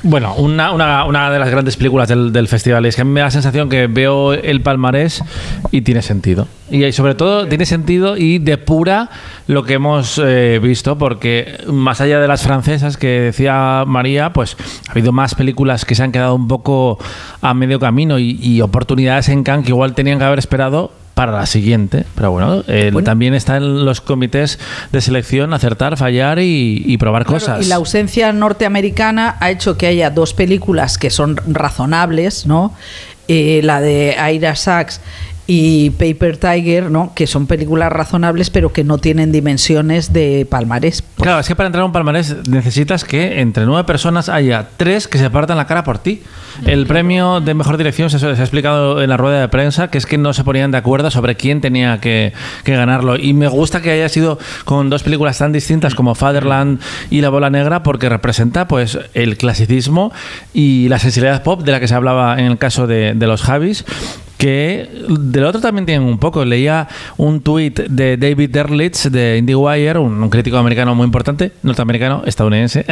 Bueno, una de las grandes películas del festival. Es que a mí me da la sensación que veo el palmarés y tiene sentido. Y sobre todo tiene sentido y depura lo que hemos visto, porque más allá de las francesas que decía María, pues ha habido más películas que se han quedado un poco a medio camino y oportunidades en Cannes que igual tenían que haber esperado para la siguiente, pero bueno, también está en los comités de selección acertar, fallar y probar cosas. Y la ausencia norteamericana ha hecho que haya dos películas que son razonables, ¿no? La de Ira Sachs y Paper Tiger, ¿no? Que son películas razonables pero que no tienen dimensiones de palmarés. Claro, es que para entrar a un palmarés necesitas que entre 9 personas haya 3 que se partan la cara por ti. El premio de mejor dirección se ha explicado en la rueda de prensa, que es que no se ponían de acuerdo sobre quién tenía que ganarlo, y me gusta que haya sido con dos películas tan distintas como Fatherland y La Bola Negra, porque representa pues el clasicismo y la sensibilidad pop de la que se hablaba en el caso de los Javis, que del otro también tienen un poco. Leía un tuit de David Derlitz de IndieWire, un crítico americano muy importante, norteamericano, estadounidense,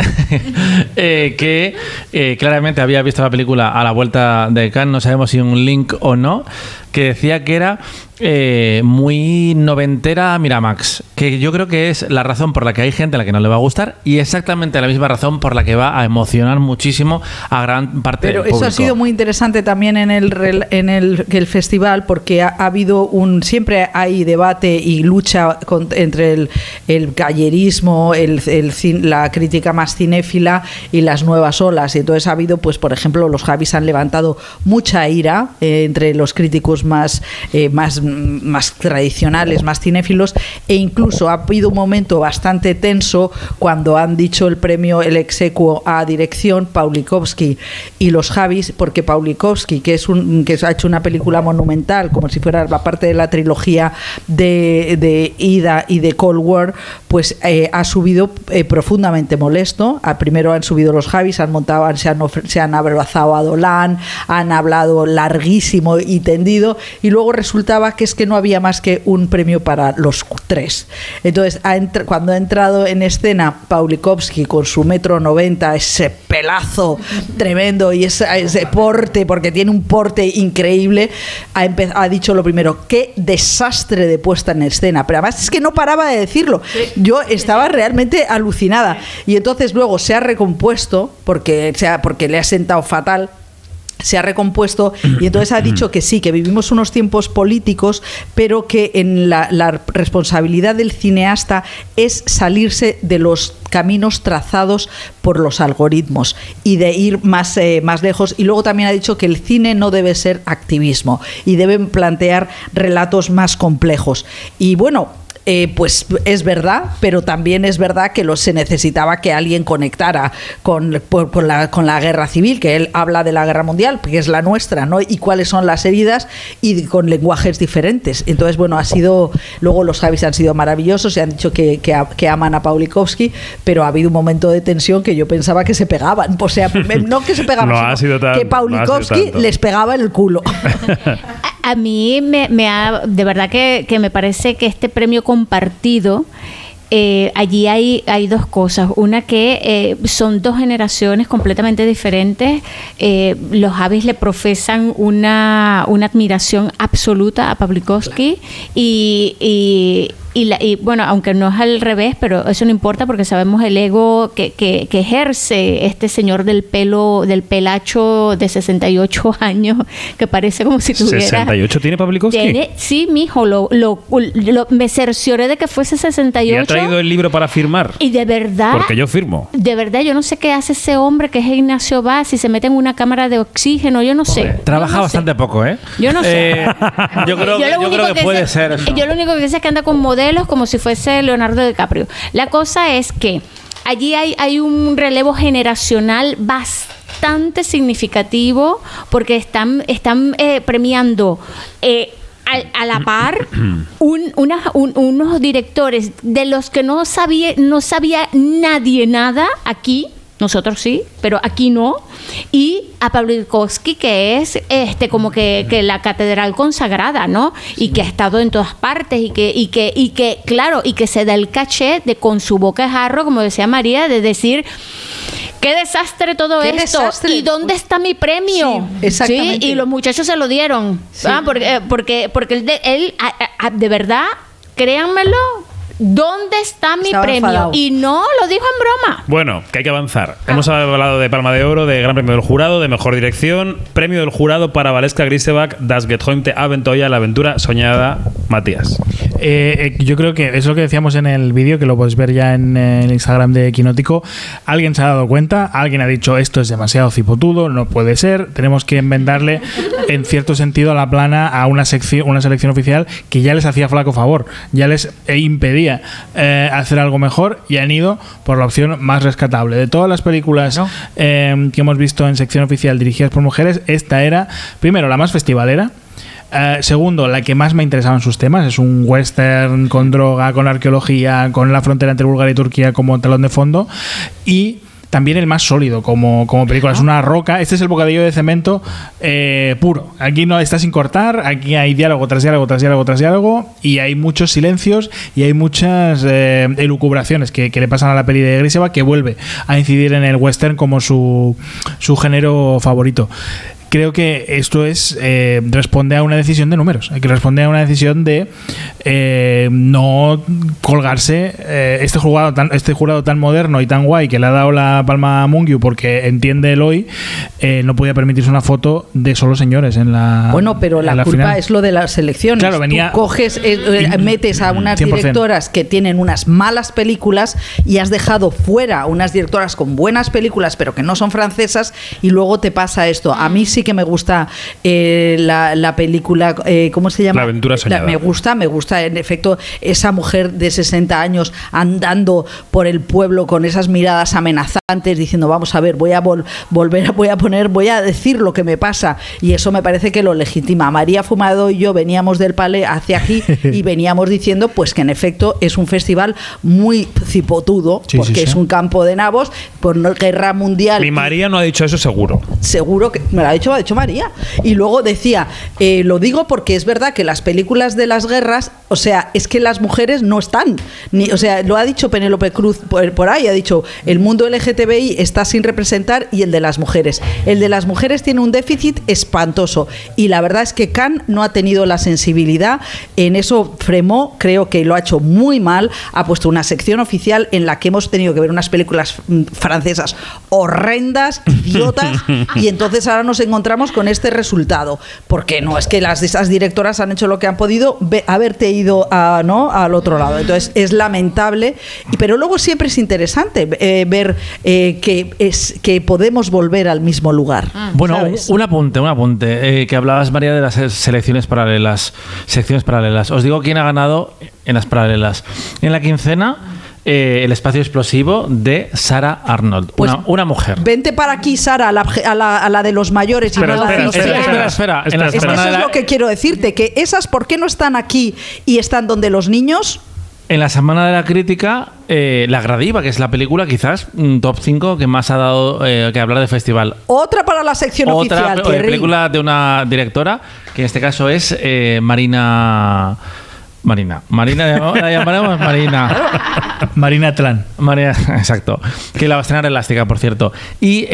que claramente había visto la película a la vuelta de Cannes, no sabemos si un link o no, que decía que era muy noventera Miramax, que yo creo que es la razón por la que hay gente a la que no le va a gustar y exactamente la misma razón por la que va a emocionar muchísimo a gran parte del público. Pero eso ha sido muy interesante también en el festival, porque ha habido siempre hay debate y lucha entre el gallerismo, la crítica más cinéfila y las nuevas olas, y entonces ha habido, pues por ejemplo, los Javis han levantado mucha ira entre los críticos más tradicionales, más cinéfilos, e incluso ha habido un momento bastante tenso cuando han dicho el premio, el exequo a dirección, Pawlikowski y los Javis, porque Pawlikowski, que ha hecho una película monumental, como si fuera la parte de la trilogía de Ida y de Cold War, pues ha subido profundamente molesto. Primero han subido los Javis, se han abrazado a Dolan, han hablado larguísimo y tendido, y luego resultaba que es que no había más que un premio para los 3. Entonces, cuando ha entrado en escena Pawlikowski con su 1,90 m, ese pelazo tremendo y ese porte, porque tiene un porte increíble, ha dicho lo primero: qué desastre de puesta en escena. Pero además es que no paraba de decirlo. Sí. Yo estaba realmente alucinada. Y entonces luego se ha recompuesto porque le ha sentado fatal. Se ha recompuesto y entonces ha dicho que sí, que vivimos unos tiempos políticos, pero que en la responsabilidad del cineasta es salirse de los caminos trazados por los algoritmos y de ir más lejos. Y luego también ha dicho que el cine no debe ser activismo y deben plantear relatos más complejos. Y bueno, pues es verdad, pero también es verdad que se necesitaba que alguien conectara con la guerra civil, que él habla de la guerra mundial, que es la nuestra, ¿no? Y cuáles son las heridas, y con lenguajes diferentes. Entonces, bueno, luego los Javis han sido maravillosos y han dicho que aman a Pawlikowski, pero ha habido un momento de tensión que yo pensaba que se pegaban. O sea, no que se pegaban, sino que Pawlikowski les pegaba en el culo. A mí de verdad que me parece que este premio compartido, allí hay dos cosas. Una, que son dos generaciones completamente diferentes. Los Javis le profesan una admiración absoluta a Pawlikowski y bueno, aunque no es al revés, pero eso no importa porque sabemos el ego que ejerce este señor del pelacho de 68 años, que parece como si tuviera... ¿68 tiene Pawlikowski? Sí, mijo, me cercioré de que fuese 68. ¿Y ha traído el libro para firmar? Y de verdad... Porque yo firmo. De verdad, yo no sé qué hace ese hombre que es Ignacio Vaz, si se mete en una cámara de oxígeno, yo no sé. Trabaja bastante poco, ¿eh? Yo no sé. Yo creo que puede ser eso. Yo lo único que sé es que anda con modelos como si fuese Leonardo DiCaprio. La cosa es que allí hay un relevo generacional bastante significativo, porque están premiando a la par unos directores de los que no sabía nadie nada aquí. Nosotros sí, pero aquí no. Y a Pawlikowski, que es como que la catedral consagrada, ¿no? Y que ha estado en todas partes y que claro, y que se da el caché de, con su boca de jarro, como decía María, de decir qué desastre todo ¿Qué esto? desastre? ¿Y dónde está mi premio? Sí, exactamente. ¿Sí? Y los muchachos se lo dieron. Sí. Porque él de verdad, créanmelo, ¿dónde está mi Estaba premio? enfadado. Y no lo dijo en broma. Bueno, que hay que avanzar. Hemos hablado de Palma de Oro, de Gran Premio del Jurado, de Mejor Dirección, Premio del Jurado para Valeska Grisebach, Das Geträumte Abenteuer, la aventura soñada. Matías. Yo creo que es lo que decíamos en el vídeo, que lo podéis ver ya en el Instagram de Quinótico. Alguien se ha dado cuenta, alguien ha dicho esto es demasiado cipotudo, no puede ser, tenemos que enmendarle en cierto sentido a la plana a una selección oficial que ya les hacía flaco favor, ya les impedía hacer algo mejor, y han ido por la opción más rescatable. De todas las películas que hemos visto en sección oficial dirigidas por mujeres, esta era, primero, la más festivalera. Segundo, la que más me interesaban sus temas. Es un western con droga, con arqueología, con la frontera entre Bulgaria y Turquía como telón de fondo. Y también el más sólido como película. Es una roca. Este es el bocadillo de cemento puro. Aquí no está sin cortar. Aquí hay diálogo tras diálogo tras diálogo tras diálogo. Y hay muchos silencios y hay muchas elucubraciones que le pasan a la peli de Grisebach, que vuelve a incidir en el western como su género favorito. Creo que esto responde a una decisión de números. Hay que responder a una decisión de no colgarse este jurado tan moderno y tan guay que le ha dado la palma a Mungiu, porque entiende Eloy, no podía permitirse una foto de solo señores en la. Bueno, pero la culpa final. Es lo de las elecciones. Claro, venía. Tú coges, metes a unas 100%. directoras que tienen unas malas películas y has dejado fuera unas directoras con buenas películas, pero que no son francesas, y luego te pasa esto. A mí sí que me gusta la película, ¿cómo se llama? La aventura soñada. Me gusta, en efecto, esa mujer de 60 años andando por el pueblo con esas miradas amenazantes, diciendo, vamos a ver, voy a decir lo que me pasa, y eso me parece que lo legitima. María Fumado y yo veníamos del Palais hacia aquí y veníamos diciendo pues que en efecto es un festival muy cipotudo, porque es un campo de nabos por guerra mundial. Mi María no ha dicho eso seguro. Seguro que me lo ha dicho María. Y luego decía, lo digo porque es verdad que las películas de las guerras, o sea, es que las mujeres no están, o sea, lo ha dicho Penélope Cruz por ahí, ha dicho, el mundo LGTBI está sin representar, y el de las mujeres tiene un déficit espantoso, y la verdad es que Cannes no ha tenido la sensibilidad en eso. Fremont creo que lo ha hecho muy mal, ha puesto una sección oficial en la que hemos tenido que ver unas películas francesas horrendas, idiotas, y entonces ahora nos encontramos con este resultado, porque no es que esas directoras han hecho lo que han podido, haberte ido al otro lado. Entonces es lamentable, pero luego siempre es interesante ver que podemos volver al mismo lugar. Bueno, ¿sabes? un apunte, que hablabas, María, de las secciones paralelas. Os digo quién ha ganado en las paralelas. En la quincena, El espacio explosivo de Sarah Arnold, pues una mujer. Vente para aquí, Sara, a la de los mayores. Espera. Eso es lo que quiero decirte, que esas, ¿por qué no están aquí y están donde los niños? En la Semana de la Crítica, La Gradiva, que es la película quizás top 5 que más ha dado que hablar del festival. Otra para la sección oficial. Otra película de una directora, que en este caso es Marina, la llamaremos Marina. Marina Tlán. Exacto. Que la va a estrenar Elástica, por cierto. Y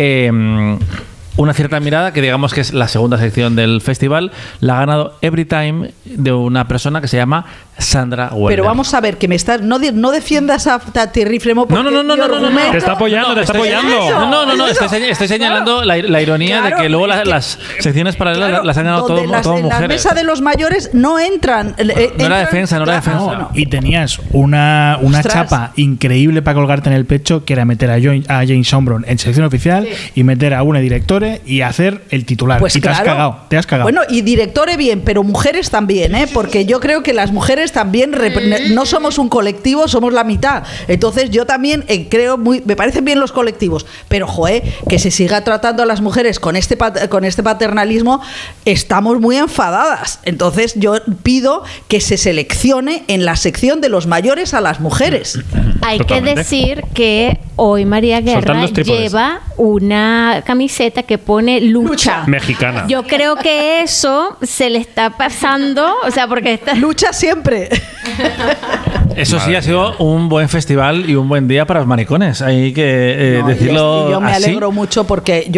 Una cierta mirada, que digamos que es la segunda sección del festival, la ha ganado Every Time, de una persona que se llama Sandra Weller. Pero vamos a ver, que me estás no defiendas a Thierry Fremont. No. Te está apoyando, te está apoyando. No, estoy señalando la ironía, claro, de que luego las secciones paralelas, claro, las han ganado todas mujeres. En la mesa de los mayores no entran. No era defensa. No. Y tenías una chapa increíble para colgarte en el pecho, que era meter a Jane Sombron en sección oficial, sí, y meter a una directore y hacer el titular. Pues y claro, te has cagado. Bueno, y directore bien, pero mujeres también, porque yo creo que las mujeres también no somos un colectivo, somos la mitad. Entonces yo también creo me parecen bien los colectivos, pero que se siga tratando a las mujeres con este paternalismo, estamos muy enfadadas. Entonces yo pido que se seleccione en la sección de los mayores a las mujeres. Hay Totalmente. que decir que hoy María Guerra lleva una camiseta que pone lucha mexicana. Yo creo que eso se le está pasando, o sea, porque está... Lucha siempre. Eso sí, Madre ha sido mía. un buen festival y un buen día para los maricones. Hay que No, decirlo y yo me así. alegro mucho porque